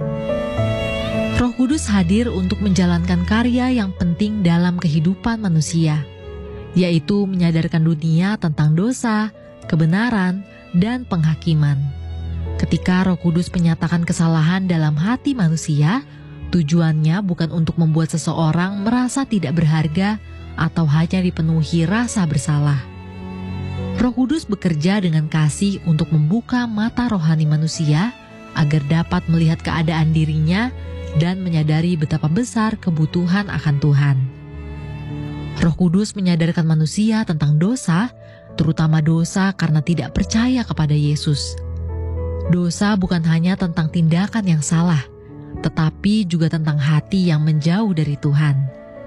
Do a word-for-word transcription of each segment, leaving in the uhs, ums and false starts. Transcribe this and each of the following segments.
Roh Kudus hadir untuk menjalankan karya yang penting dalam kehidupan manusia, yaitu menyadarkan dunia tentang dosa, kebenaran, dan penghakiman. Ketika Roh Kudus menyatakan kesalahan dalam hati manusia, tujuannya bukan untuk membuat seseorang merasa tidak berharga atau hanya dipenuhi rasa bersalah. Roh Kudus bekerja dengan kasih untuk membuka mata rohani manusia agar dapat melihat keadaan dirinya dan menyadari betapa besar kebutuhan akan Tuhan. Roh Kudus menyadarkan manusia tentang dosa, terutama dosa karena tidak percaya kepada Yesus. Dosa bukan hanya tentang tindakan yang salah, tetapi juga tentang hati yang menjauh dari Tuhan.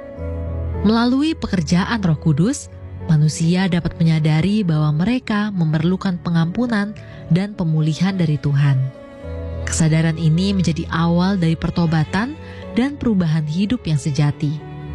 Melalui pekerjaan Roh Kudus, manusia dapat menyadari bahwa mereka memerlukan pengampunan dan pemulihan dari Tuhan. Kesadaran ini menjadi awal dari pertobatan dan perubahan hidup yang sejati.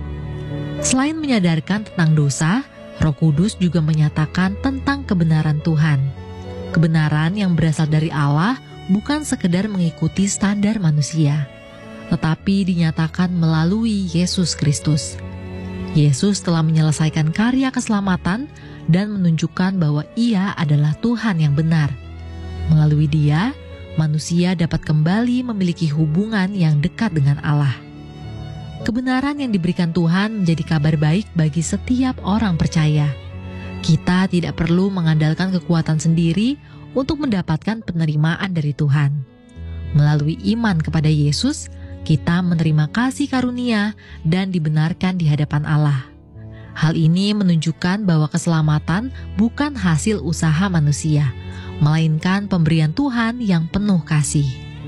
Selain menyadarkan tentang dosa, Roh Kudus juga menyatakan tentang kebenaran Tuhan. Kebenaran yang berasal dari Allah bukan sekedar mengikuti standar manusia, tetapi dinyatakan melalui Yesus Kristus. Yesus telah menyelesaikan karya keselamatan dan menunjukkan bahwa Ia adalah Tuhan yang benar. Melalui Dia, manusia dapat kembali memiliki hubungan yang dekat dengan Allah. Kebenaran yang diberikan Tuhan menjadi kabar baik bagi setiap orang percaya. Kita tidak perlu mengandalkan kekuatan sendiri untuk mendapatkan penerimaan dari Tuhan. Melalui iman kepada Yesus, kita menerima kasih karunia dan dibenarkan di hadapan Allah. Hal ini menunjukkan bahwa keselamatan bukan hasil usaha manusia, melainkan pemberian Tuhan yang penuh kasih.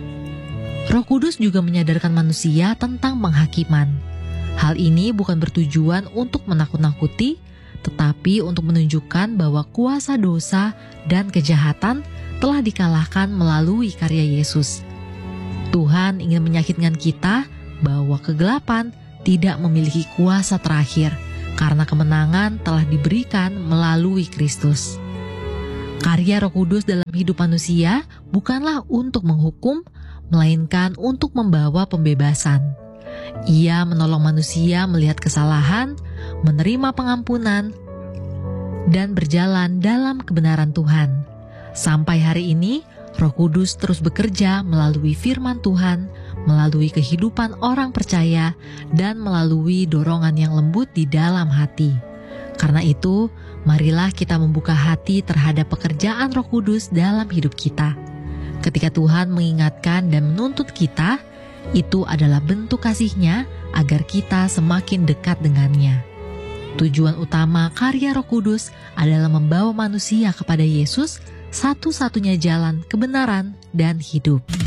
Roh Kudus juga menyadarkan manusia tentang penghakiman. Hal ini bukan bertujuan untuk menakut-nakuti, tetapi untuk menunjukkan bahwa kuasa dosa dan kejahatan telah dikalahkan melalui karya Yesus. Tuhan ingin meyakinkan kita bahwa kegelapan tidak memiliki kuasa terakhir, karena kemenangan telah diberikan melalui Kristus. Karya Roh Kudus dalam hidup manusia bukanlah untuk menghukum, melainkan untuk membawa pembebasan. Ia menolong manusia melihat kesalahan, menerima pengampunan, dan berjalan dalam kebenaran Tuhan. Sampai hari ini, Roh Kudus terus bekerja melalui firman Tuhan, melalui kehidupan orang percaya, dan melalui dorongan yang lembut di dalam hati. Karena itu, marilah kita membuka hati terhadap pekerjaan Roh Kudus dalam hidup kita. Ketika Tuhan mengingatkan dan menuntut kita, itu adalah bentuk kasih-Nya agar kita semakin dekat dengannya. Tujuan utama karya Roh Kudus adalah membawa manusia kepada Yesus, satu-satunya jalan kebenaran dan hidup.